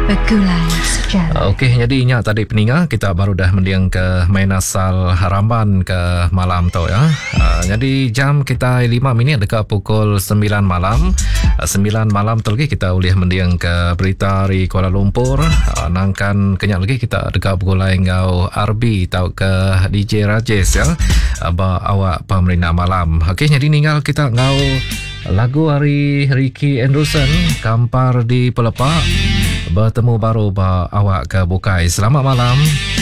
Bergulai sejarah. Okey, jadi ingat tadi peninggal kita baru dah mendiang ke main asal Ramban ke malam tu ya. Jadi jam kita 5 minit dekat pukul 9 malam. 9 malam tu lagi kita boleh mendiang ke berita di Kuala Lumpur. Nangkan kenyak lagi kita dekat pukul lain ngau RB tau ke DJ Rajesh ya. Awak pemerintah malam. Okey, jadi ninggal kita ngau lagu hari Ricky Anderson Kampar di Pelepak. Bertemu baru awak ke Bukai. Selamat malam.